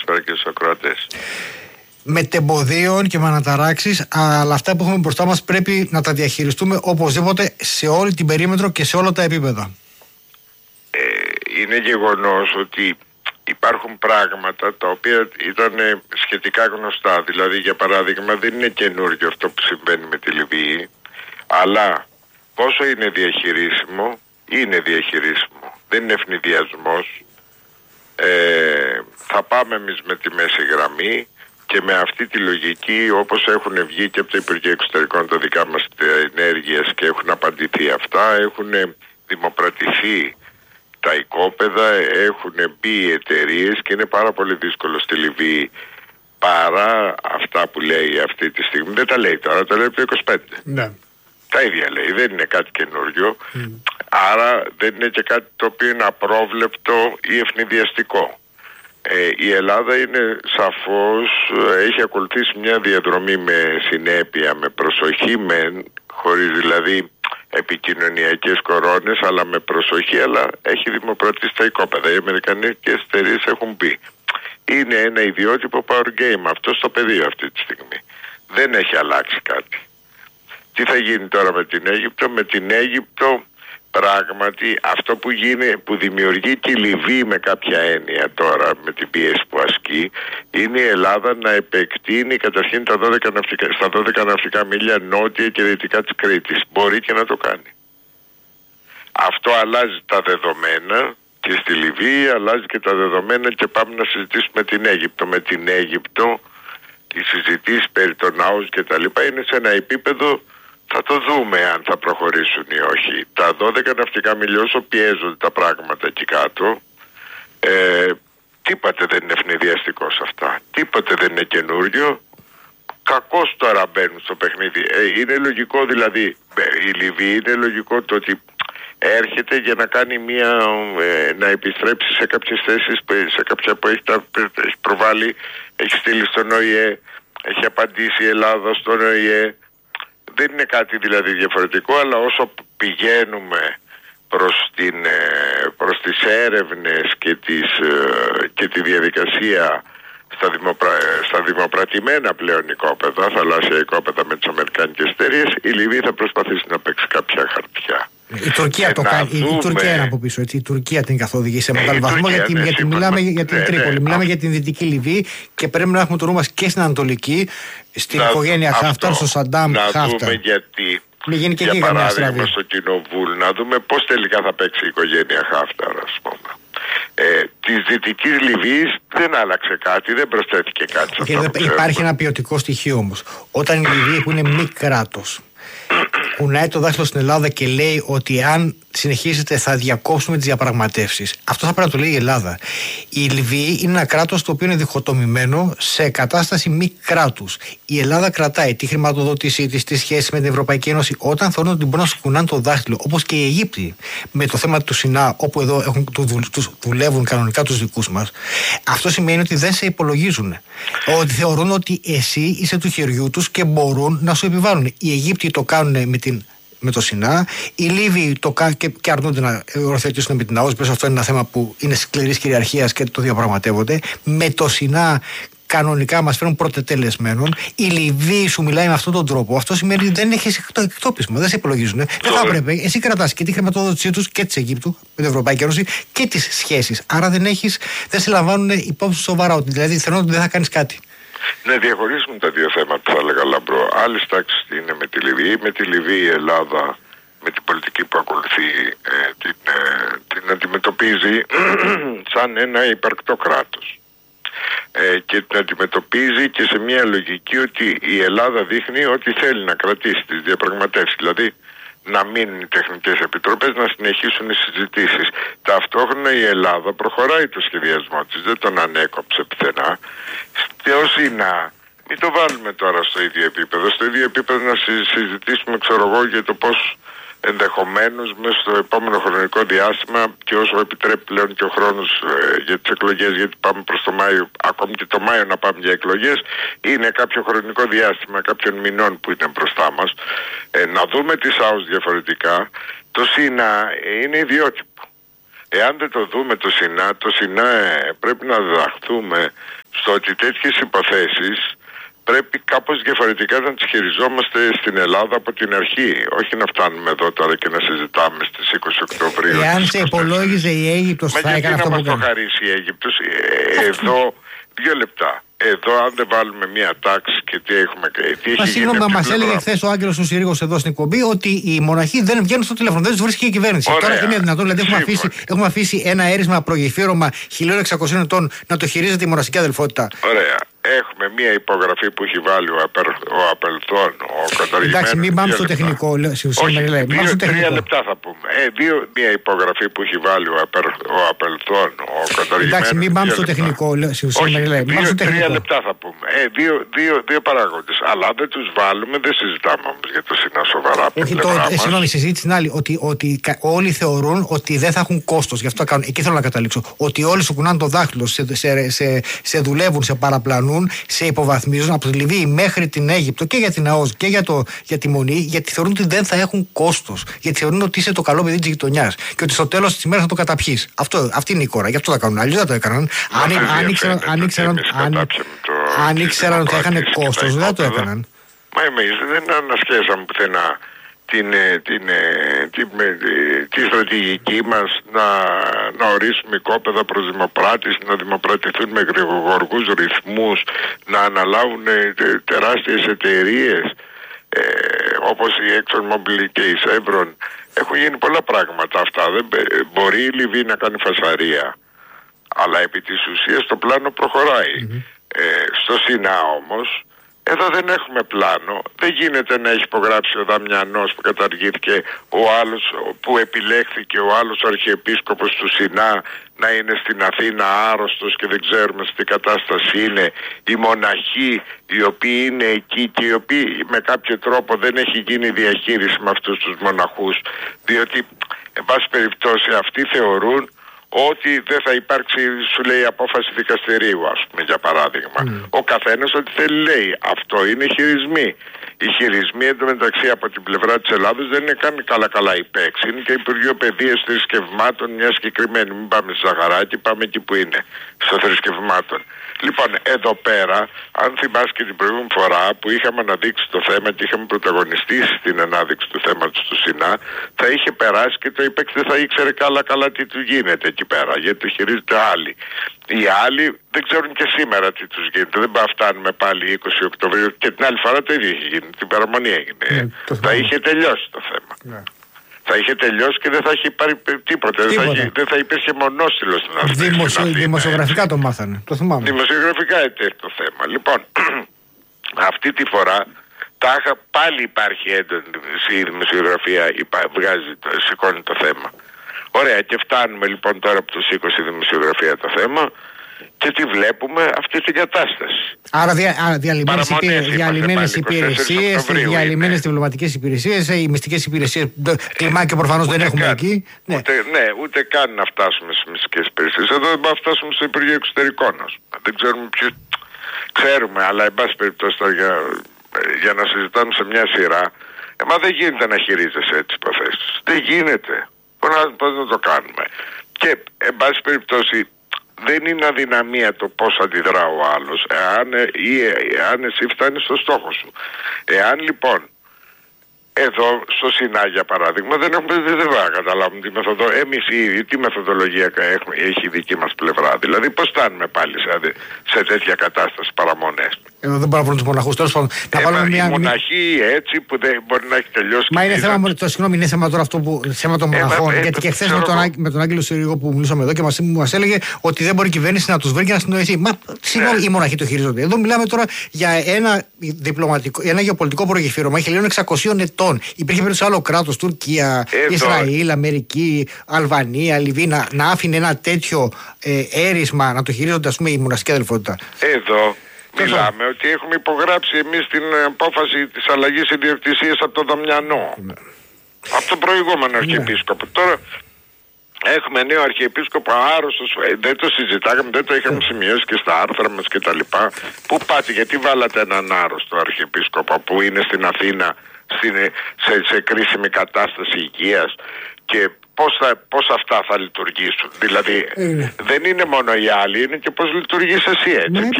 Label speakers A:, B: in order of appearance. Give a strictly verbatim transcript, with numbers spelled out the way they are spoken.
A: καλησπέρα και στους ακροατές.
B: Μετεμποδίων και με αναταράξεις, αλλά αυτά που έχουμε μπροστά μας πρέπει να τα διαχειριστούμε οπωσδήποτε σε όλη την περίμετρο και σε όλα τα επίπεδα.
A: Ε, είναι γεγονός ότι υπάρχουν πράγματα τα οποία ήταν σχετικά γνωστά. Δηλαδή, για παράδειγμα, δεν είναι καινούργιο αυτό που συμβαίνει με τη Λιβύη, αλλά πόσο είναι διαχειρίσιμο, είναι διαχειρίσιμο. Δεν είναι ευνηδιασμός. Ε, θα πάμε εμείς με τη μέση γραμμή και με αυτή τη λογική, όπως έχουν βγει και από το Υπουργείο Εξωτερικών τα δικά μας ενέργειες και έχουν απαντηθεί αυτά, έχουν δημοπρατηθεί τα οικόπεδα, έχουν μπει οι εταιρείες και είναι πάρα πολύ δύσκολο στη Λιβύη, παρά αυτά που λέει αυτή τη στιγμή. Δεν τα λέει τώρα, τα λέει το είκοσι πέντε.
B: Ναι.
A: Τα ίδια λέει, δεν είναι κάτι καινούριο.
B: Mm.
A: Άρα δεν είναι και κάτι το οποίο είναι απρόβλεπτο ή ευνηδιαστικό. Ε, η Ελλάδα είναι σαφώς, έχει ακολουθήσει μια διαδρομή με συνέπεια, με προσοχή, με, χωρίς δηλαδή επικοινωνιακές κορώνες, αλλά με προσοχή, αλλά έχει δημοπρατήσει τα οικόπεδα. Οι αμερικανικές εταιρείες έχουν πει. Είναι ένα ιδιότυπο power game αυτό στο πεδίο αυτή τη στιγμή. Δεν έχει αλλάξει κάτι. Τι θα γίνει τώρα με την Αίγυπτο? Με την Αίγυπτο πράγματι αυτό που, γίνει, που δημιουργεί τη Λιβύη με κάποια έννοια τώρα, με την πίεση που ασκεί, είναι η Ελλάδα να επεκτείνει καταρχήν τα δώδεκα ναυτικά, στα δώδεκα ναυτικά μίλια νότια και δυτικά της Κρήτης. Μπορεί και να το κάνει. Αυτό αλλάζει τα δεδομένα και στη Λιβύη, αλλάζει και τα δεδομένα και πάμε να συζητήσουμε την Αίγυπτο. Με την Αίγυπτο οι συζητήσεις περί των ναούς και τα λοιπά είναι σε ένα επίπεδο. Θα το δούμε αν θα προχωρήσουν ή όχι. Τα δώδεκα ναυτικά μίλια, όσο πιέζονται τα πράγματα εκεί κάτω, ε, τίποτε δεν είναι ευνηδιαστικό σε αυτά. Τίποτε δεν είναι καινούριο. Κακώς τώρα μπαίνουν στο παιχνίδι. Ε, είναι λογικό δηλαδή, η Λιβύη είναι λογικό το ότι έρχεται για να κάνει μια, ε, να επιστρέψει σε κάποιες θέσεις, σε κάποια που έχει, τα, έχει προβάλει, έχει στείλει στον Ο Η Ε, έχει απαντήσει η Ελλάδα στον Ο Η Ε. Δεν είναι κάτι δηλαδή διαφορετικό, αλλά όσο πηγαίνουμε προς, την, προς τις έρευνες και, τις, και τη διαδικασία στα, δημοπρα... στα δημοπρατημένα πλέον οικόπεδα, θαλάσσια οικόπεδα με τις αμερικανικές εταιρείες, η Λιβύη θα προσπαθήσει να παίξει κάποια χαρτιά.
B: Η Τουρκία το κάνει. Δούμε... Η Τουρκία είναι από πίσω. Έτσι. Η Τουρκία την καθοδηγεί σε μεγάλο βαθμό, γιατί, ναι, γιατί μιλάμε για την ναι, Τρίπολη, ναι, μιλάμε α... για την Δυτική Λιβύη και πρέπει να έχουμε το νου μας και στην Ανατολική, στην να, οικογένεια Χάφταρ, στο Σαντάμ Χάφταρ.
A: Να δούμε γιατί.
B: Μην γίνει και
A: για
B: εκεί
A: παράδειγμα στο Κοινοβούλιο, να δούμε πώς τελικά θα παίξει η οικογένεια Χάφταρ, ας πούμε. Ε, της Δυτικής Λιβύης δεν άλλαξε κάτι, δεν προσθέθηκε κάτι.
B: Και δεν, υπάρχει ένα ποιοτικό στοιχείο όμως. Όταν η Λιβύη που είναι μη κράτος κουνάει το δάχτυλο στην Ελλάδα και λέει ότι αν συνεχίσετε θα διακόψουμε τις διαπραγματεύσεις, αυτό θα πρέπει να το λέει η Ελλάδα. Η Λιβύη είναι ένα κράτος το οποίο είναι διχοτομημένο σε κατάσταση μη κράτους. Η Ελλάδα κρατάει τη χρηματοδότησή της, τη σχέση με την Ευρωπαϊκή Ένωση, όταν θεωρούν ότι μπορούν να σου κουνάνε το δάχτυλο, όπως και οι Αιγύπτιοι με το θέμα του Σινά, όπου εδώ έχουν, τους δουλεύουν κανονικά τους δικούς μας. Αυτό σημαίνει ότι δεν σε υπολογίζουν. Ότι θεωρούν ότι εσύ είσαι του χεριού τους και μπορούν να σου επιβάλλουν. Οι Αιγύπτιοι το κάνουν με την με το Σινά. Οι Λίβοι το κάνουν και, και αρνούνται να οριοθετήσουν με την ΑΟΣ. Αυτό είναι ένα θέμα που είναι σκληρής κυριαρχίας και το διαπραγματεύονται. Με το Σινά κανονικά μας φέρουν πρωτετελεσμένων. Η Λιβύη σου μιλάει με αυτόν τον τρόπο. Αυτό σημαίνει ότι δεν έχεις εκτόπισμα, δεν σε υπολογίζουν. Δεν θα έπρεπε. Εσύ κρατάς και τη χρηματοδότησή τους και της Αιγύπτου με την Ευρωπαϊκή Ένωση και τις σχέσεις. Άρα δεν, έχεις, δεν σε λαμβάνουν υπόψη σοβαρά. Ότι δηλαδή θεωρούν ότι δεν θα κάνεις κάτι.
A: Ναι, διαχωρίζουμε τα δύο θέματα, θα έλεγα, Λαμπρό. Άλλη τάξη είναι με τη Λιβύη. Με τη Λιβύη η Ελλάδα, με την πολιτική που ακολουθεί, ε, την, ε, την αντιμετωπίζει σαν ένα υπαρκτό κράτος. Ε, και την αντιμετωπίζει και σε μια λογική ότι η Ελλάδα δείχνει ότι θέλει να κρατήσει τις διαπραγματεύσεις. Δηλαδή να μείνουν οι τεχνικές επιτροπές, να συνεχίσουν οι συζητήσεις. Ταυτόχρονα η Ελλάδα προχωράει το σχεδιασμό της, δεν τον ανέκοψε πουθενά. Στο ΣΥΝΑ, μην το βάλουμε τώρα στο ίδιο επίπεδο, στο ίδιο επίπεδο να συζητήσουμε, ξέρω εγώ, για το πώς ενδεχομένως μέσα στο επόμενο χρονικό διάστημα και όσο επιτρέπει πλέον και ο χρόνος ε, για τις εκλογές, γιατί πάμε προς το Μάιο, ακόμη και το Μάιο να πάμε για εκλογές, είναι κάποιο χρονικό διάστημα κάποιων μηνών που είναι μπροστά μας, ε, να δούμε τις ΑΟΣ διαφορετικά. Το ΣΥΝΑ είναι ιδιότυπο. Εάν δεν το δούμε το ΣΥΝΑ, το ΣΥΝΑ ε, πρέπει να διδαχθούμε στο ότι τέτοιες υποθέσεις πρέπει κάπως διαφορετικά να τις χειριζόμαστε στην Ελλάδα από την αρχή. Όχι να φτάνουμε εδώ τώρα και να συζητάμε στις είκοσι Οκτωβρίου.
B: Εάν σε υπολόγιζε η Αίγυπτος θα έκανε αυτό που έκανε.
A: Μα γιατί να μας το χαρίσει η Αίγυπτος. Ε, εδώ, δύο λεπτά. Εδώ, αν δεν βάλουμε μία τάξη και τι έχουμε. Τι έχει
B: συγγνώμη, μα μας έλεγε χθες ο Άγγελος ο Συρίγος εδώ στην εκπομπή ότι οι μοναχοί δεν βγαίνουν στο τηλέφωνο, δεν τους βρίσκει η κυβέρνηση. Ωραία. Τώρα είναι δυνατόν, δηλαδή έχουμε αφήσει, έχουμε αφήσει ένα έρισμα προγεφύρωμα χίλια εξακόσιων ετών να το χειρίζεται η μοναστική αδελφότητα.
A: Ωραία. Έχουμε μία υπογραφή που έχει βάλει ο, απερ, ο Απελθόν, ο καταργημένος.
B: Εντάξει, μην πάμε στο τεχνικό.
A: Όχι, δύο, τρία λεπτά θα πούμε. Ε, δύο, μία υπογραφή που έχει βάλει ο, απερ, ο Απελθόν, ο καταργημένος.
B: Εντάξει, μην πάμε στο τεχνικό.
A: Όχι, δύο, τρία λεπτά θα πούμε. Ε, δύο, δύο, δύο παράγοντες. Αλλά δεν τους βάλουμε, δεν συζητάμε όμως για το ΣΥΝΑ σοβαρά.
B: Όχι, το, ε, συγγνώμη, η συζήτηση είναι άλλη. Ότι, ότι όλοι θεωρούν ότι δεν θα έχουν κόστος. Γι' αυτό κάνουν. Εκεί θέλω να καταλήξω. Ότι όλοι σου κουνάνε το δάχτυλο, σε, σε, σε, σε δουλεύουν, σε παραπλανούν, σε υποβαθμίζουν από τη Λιβύη μέχρι την Αίγυπτο και για την ΑΟΣ και για, το, για τη Μονή, γιατί θεωρούν ότι δεν θα έχουν κόστος. Γιατί θεωρούν ότι είσαι το καλό παιδί της γειτονιάς και ότι στο τέλος της ημέρας θα το καταπιείς. Αυτό, αυτή είναι η κόρα. Γι' αυτό θα κάνουν. Αλλιώς δεν το έκαναν. Αν ήξεραν ότι θα είχαν κόστος, δεν το έκαναν.
A: Μα εμείς δεν ανασχέσαμε πουθενά την, την, την, τη στρατηγική μας να, να ορίσουμε οικόπεδα προς δημοπράτης, να δημοπρατηθούν με γρηγοργούς ρυθμούς, να αναλάβουν τεράστιες εταιρείες ε, όπως η ExxonMobil και η Chevron. Έχουν γίνει πολλά πράγματα αυτά. Δεν, μπορεί η Λιβύη να κάνει φασαρία, αλλά επί της ουσίας το πλάνο προχωράει. Mm-hmm. Ε, στο ΣΥΝΑ όμως εδώ δεν έχουμε πλάνο. Δεν γίνεται να έχει υπογράψει ο Δαμιανός που καταργήθηκε, ο άλλος που επιλέχθηκε, ο άλλος αρχιεπίσκοπος του ΣΥΝΑ να είναι στην Αθήνα άρρωστος και δεν ξέρουμε σε τι κατάσταση είναι. Οι μοναχοί οι οποίοι είναι εκεί και οι οποίοι με κάποιο τρόπο δεν έχει γίνει διαχείριση με αυτούς τους μοναχούς, διότι εν πάση περιπτώσει αυτοί θεωρούν ότι δεν θα υπάρξει, σου λέει, απόφαση δικαστηρίου, ας πούμε, για παράδειγμα. Mm. Ο καθένας ό,τι θέλει λέει. Αυτό είναι χειρισμοί. Οι χειρισμοί εντωμεταξύ από την πλευρά της Ελλάδος δεν είναι καν καλά-καλά υπέξη. Είναι και Υπουργείο Παιδείας Θρησκευμάτων μια συγκεκριμένη. Μην πάμε στη Ζαχαράκη, πάμε εκεί που είναι, στο θρησκευμάτων. Λοιπόν, εδώ πέρα, αν θυμάσαι και την προηγούμενη φορά που είχαμε αναδείξει το θέμα και είχαμε πρωταγωνιστήσει την ανάδειξη του θέματος του ΣΥΝΑ, θα είχε περάσει και το ΙΠΕΞ δεν θα ήξερε καλά-καλά τι του γίνεται εκεί πέρα, γιατί το χειρίζεται άλλοι. Οι άλλοι δεν ξέρουν και σήμερα τι τους γίνεται. Δεν πάει φτάνουμε πάλι είκοσι Οκτωβρίου και την άλλη φορά το ίδιο είχε γίνει. Την παραμονή έγινε. Ναι, θα είχε τελειώσει το θέμα. Ναι. Θα είχε τελειώσει και δεν θα είχε πάρει τίποτα. τίποτα. Δεν, θα είχε, δεν θα υπήρχε μονόστιλο στην Αθήνα.
B: Δημοσιο, δημοσιογραφικά το μάθανε. Το θυμάμαι.
A: Δημοσιογραφικά ετέθη το θέμα. Λοιπόν, αυτή τη φορά τάχα πάλι υπάρχει έντονη η δημοσιογραφία, βγάζει, σηκώνει το θέμα. Ωραία, και φτάνουμε λοιπόν τώρα από το σήκωσε η δημοσιογραφία το θέμα και τι βλέπουμε αυτή την κατάσταση.
B: Άρα δια, διαλυμένες υπηρεσίες, διαλυμένες διπλωματικές υπηρεσίες, οι μυστικές υπηρεσίες, κλιμάκια προφανώς δεν έχουμε
A: καν,
B: εκεί. Ναι.
A: Ούτε, ναι, ούτε καν να φτάσουμε στις μυστικές υπηρεσίες. Εδώ δεν μπορούμε να φτάσουμε στο Υπουργείο Εξωτερικών. Δεν ξέρουμε ποιους. Ξέρουμε, αλλά εν πάση περιπτώσει για, για να συζητάμε σε μια σειρά, ε, μα δεν γίνεται να χειρίζεσαι έτσι υποθέσεις. Δεν γίνεται. Πώς να το κάνουμε. Και εν πάση περιπτώσει δεν είναι αδυναμία το πώς αντιδρά ο άλλος, εάν, ή εάν εσύ φτάνεις στο στόχο σου. Εάν λοιπόν εδώ στο ΣΥΝΑ για παράδειγμα δεν έχουμε, δεν θα καταλάβουμε τη μεθοδο, εμείς ήδη τι μεθοδολογία έχουμε, έχει η δική μας πλευρά. Δηλαδή πώς φτάνουμε πάλι σε, σε τέτοια κατάσταση παραμονές.
B: Εδώ δεν μπορούμε να βρουν τους μοναχούς. Τέλος πάντων, να
A: ε, βάλουμε μια. Η μοναχή έτσι που δεν μπορεί να έχει τελειώσει.
B: Μα είναι θέμα, το, συγγνώμη, είναι θέμα τώρα αυτό που. θέμα των μοναχών. Ε, γιατί και χθες με, με τον Άγγελο Συρίγο που μιλήσαμε εδώ και μας, μας έλεγε ότι δεν μπορεί η κυβέρνηση να τους βρει και να συνοηθεί. Μα συγγνώμη, ναι. Οι μοναχοί το χειρίζονται. Εδώ μιλάμε τώρα για ένα διπλωματικό, ένα γεωπολιτικό προγεφύρωμα χίλια εξακοσίων ετών. Υπήρχε περίπτωση άλλο κράτος, Τουρκία, εδώ. Ισραήλ, Αμερική, Αλβανία, Λιβύη να, να άφηνε ένα τέτοιο ε, έρισμα να το χειρίζονται, ας πούμε, η μοναστική αδελφότητα.
A: Εδώ. Μιλάμε ότι έχουμε υπογράψει εμείς την απόφαση της αλλαγής ιδιοκτησίας από τον Δαμιανό. Ναι. Από τον προηγούμενο αρχιεπίσκοπο. Ναι. Τώρα έχουμε νέο αρχιεπίσκοπο άρρωστος. Δεν το συζητάγαμε, δεν το είχαμε σημειώσει και στα άρθρα μας και τα λοιπά. Πού πάτε, γιατί βάλατε έναν άρρωστο αρχιεπίσκοπο που είναι στην Αθήνα στην, σε, σε κρίσιμη κατάσταση υγείας και πώς, θα, πώς αυτά θα λειτουργήσουν. Δηλαδή είναι. Δεν είναι μόνο οι άλλοι, είναι και πώς λειτουργείς εσύ έτσι.